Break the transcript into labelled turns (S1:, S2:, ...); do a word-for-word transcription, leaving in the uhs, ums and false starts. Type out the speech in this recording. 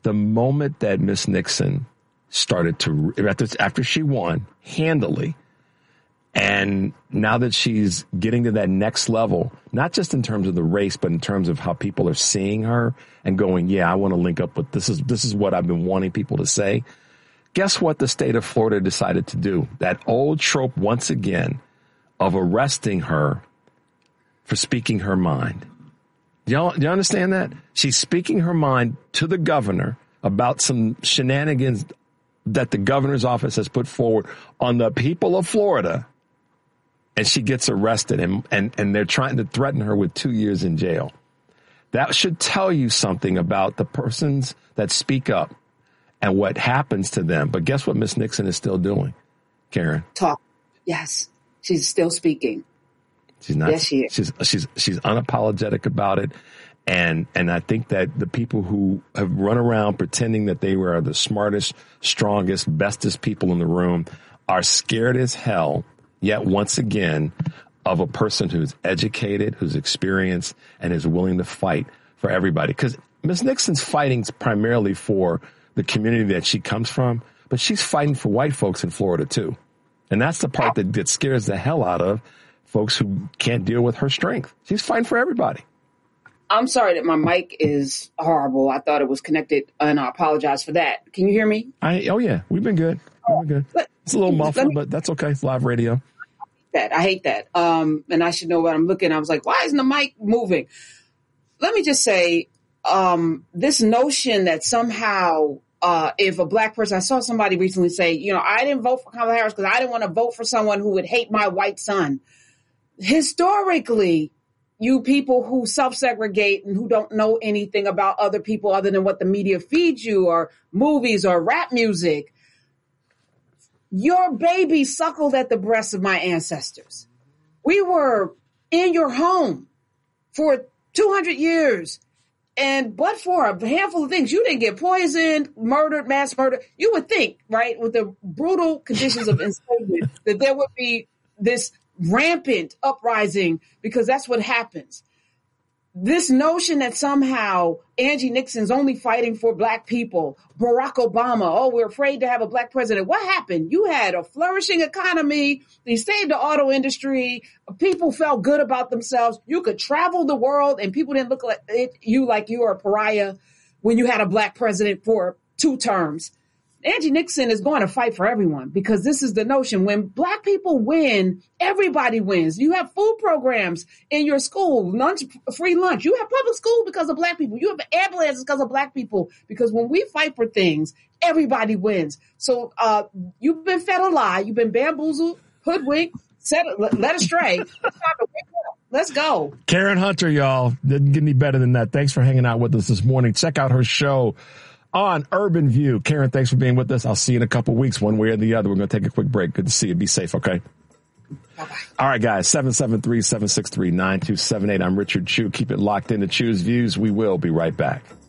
S1: the moment that Miss Nixon started to, after, after she won handily, and now that she's getting to that next level, not just in terms of the race, but in terms of how people are seeing her and going, yeah, I want to link up with this is this is what I've been wanting people to say. Guess what the state of Florida decided to do? That old trope once again of arresting her for speaking her mind. Do y'all, do you understand that? She's speaking her mind to the governor about some shenanigans that the governor's office has put forward on the people of Florida. And she gets arrested, and, and, and they're trying to threaten her with two years in jail. That should tell you something about the persons that speak up and what happens to them. But guess what Miss Nixon is still doing, Karen?
S2: Talk. Yes. She's still speaking.
S1: She's not.
S2: Yes, she is.
S1: She's, she's, she's unapologetic about it. And, and I think that the people who have run around pretending that they were the smartest, strongest, bestest people in the room are scared as hell. Yet once again, of a person who's educated, who's experienced, and is willing to fight for everybody. Because Miss Nixon's fighting primarily for the community that she comes from, but she's fighting for white folks in Florida, too. And that's the part that, that scares the hell out of folks who can't deal with her strength. She's fighting for everybody.
S2: I'm sorry that my mic is horrible. I thought it was connected, and I apologize for that. Can you hear me?
S1: I Oh, yeah. We've been good. We've been good. It's a little muffled, but that's okay. It's live radio.
S2: That I hate that. Um, and I should know what I'm looking. I was like, why isn't the mic moving? Let me just say, um, this notion that somehow, uh, if a black person, I saw somebody recently say, you know, I didn't vote for Kamala Harris because I didn't want to vote for someone who would hate my white son. Historically, you people who self-segregate and who don't know anything about other people other than what the media feeds you or movies or rap music, your baby suckled at the breasts of my ancestors. We were in your home for two hundred years. And but for a handful of things, you didn't get poisoned, murdered, mass murder. You would think, right, with the brutal conditions of enslavement, that there would be this rampant uprising because that's what happens. This notion that somehow Angie Nixon's only fighting for black people, Barack Obama, oh, we're afraid to have a black president. What happened? You had a flourishing economy. You saved the auto industry. People felt good about themselves. You could travel the world and people didn't look at it, you like you were a pariah when you had a black president for two terms. Angie Nixon is going to fight for everyone because this is the notion. When black people win, everybody wins. You have food programs in your school, lunch, free lunch. You have public school because of black people. You have ambulances because of black people. Because when we fight for things, everybody wins. So uh, you've been fed a lie. You've been bamboozled, hoodwinked, set, led astray. Let's go.
S1: Karen Hunter, y'all. Didn't get any better than that. Thanks for hanging out with us this morning. Check out her show on Urban View. Karen, thanks for being with us. I'll see you in a couple of weeks, one way or the other. We're going to take a quick break. Good to see you. Be safe, okay?
S2: Bye-bye.
S1: All right, guys, seven seven three, seven six three, nine two seven eight. I'm Richard Chew. Keep it locked in to Chew's Views. We will be right back.